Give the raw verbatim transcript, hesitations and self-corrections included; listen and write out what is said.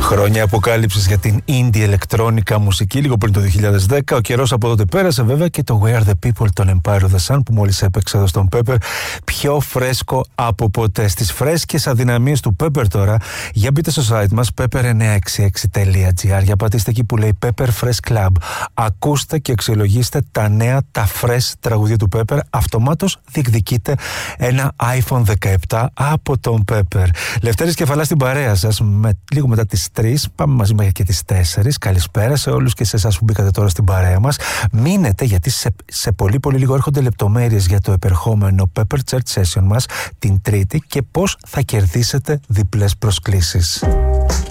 Χρόνια αποκάλυψης για την indie ηλεκτρόνικα μουσική λίγο πριν το δύο χιλιάδες δέκα. Ο καιρός από τότε πέρασε, βέβαια, και το We Are The People των Empire of the Sun που μόλις έπαιξε εδώ στον Pepper, πιο φρέσκο από ποτέ. Στις φρέσκες αδυναμίες του Pepper τώρα, για μπείτε στο site μας pepper εννιακόσια εξήντα έξι τελεία gr, για πατήστε εκεί που λέει Pepper Fresh Club. Ακούστε και αξιολογήστε τα νέα, τα fresh τραγουδία του Pepper. Αυτομάτως διεκδικείτε ένα άιφον δεκαεπτά από τον Pepper. Λευτέρης Κεφαλάς στην παρέα σας, με, λίγο μετά τις τρεις, πάμε μαζί μέχρι και τις τέσσερις. Καλησπέρα σε όλους και σε εσάς που μπήκατε τώρα στην παρέα μας. Μείνετε, γιατί σε, σε πολύ πολύ λίγο έρχονται λεπτομέρειες για το επερχόμενο Pepper Church Session μας την Τρίτη και πώς θα κερδίσετε διπλές προσκλήσεις.